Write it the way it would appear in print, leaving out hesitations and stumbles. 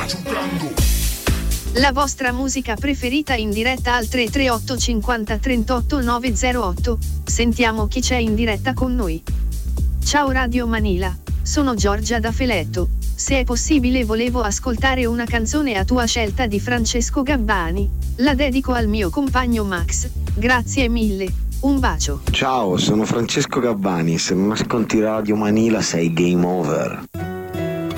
La vostra musica preferita in diretta al 338 50 38 908. Sentiamo chi c'è in diretta con noi. Ciao Radio Manila, sono Giorgia da Feletto. Se è possibile volevo ascoltare una canzone a tua scelta di Francesco Gabbani. La dedico al mio compagno Max. Grazie mille. Un bacio. Ciao, sono Francesco Gabbani. Se non ascolti Radio Manila sei game over.